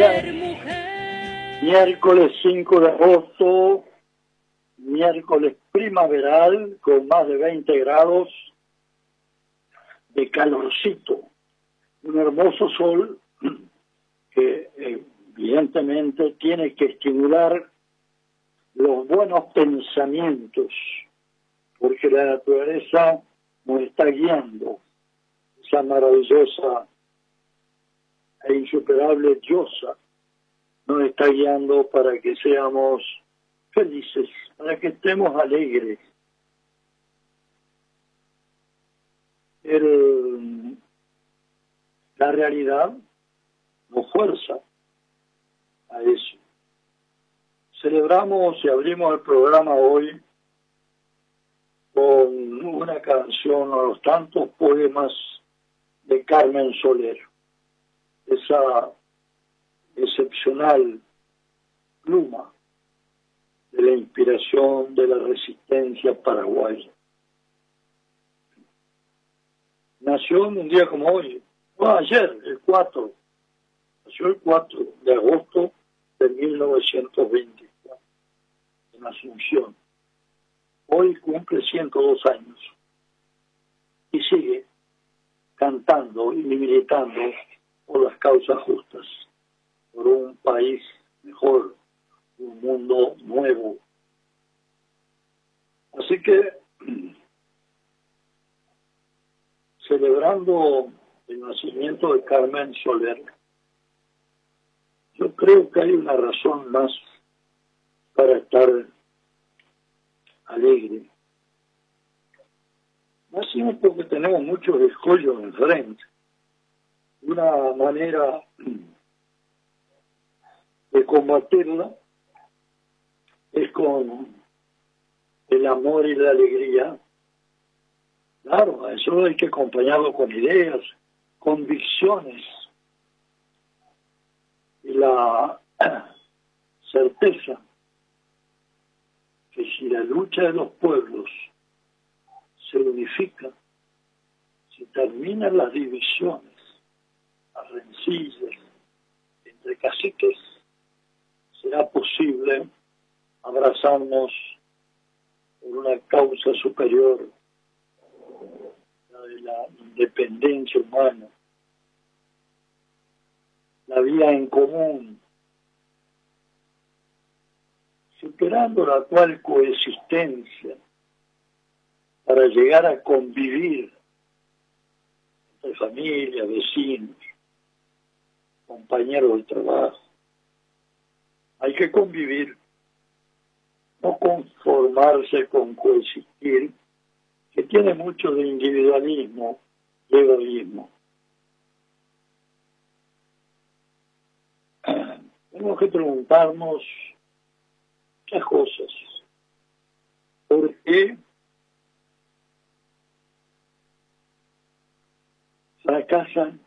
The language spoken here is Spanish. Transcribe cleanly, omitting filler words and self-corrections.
Miércoles 5 de agosto, miércoles primaveral con más de 20 grados de calorcito. Un hermoso sol que evidentemente tiene que estimular los buenos pensamientos, porque la naturaleza nos está guiando, esa maravillosa e insuperable diosa nos está guiando para que seamos felices, para que estemos alegres. La realidad nos fuerza a eso. Celebramos y abrimos el programa hoy con una canción a los tantos poemas de Carmen Soler, esa excepcional pluma de la inspiración de la resistencia paraguaya. Nació en un día como hoy, ayer, el 4, nació el 4 de agosto de 1924, en Asunción. Hoy cumple 102 años y sigue cantando y militando por las causas justas, por un país mejor, un mundo nuevo. Así que, celebrando el nacimiento de Carmen Soler, yo creo que hay una razón más para estar alegre. Nacimos porque tenemos muchos escollos enfrente. Una manera de combatirla es con el amor y la alegría. Claro, a eso hay que acompañarlo con ideas, convicciones y la certeza que si la lucha de los pueblos se unifica, si terminan las divisiones, las rencillas entre caciques, será posible abrazarnos por una causa superior, la de la independencia humana, la vida en común, superando la cual coexistencia para llegar a convivir entre familia, vecinos, compañeros de trabajo. Hay que convivir, no conformarse con coexistir, que tiene mucho de individualismo y egoísmo. Tenemos que preguntarnos muchas cosas. ¿Por qué fracasan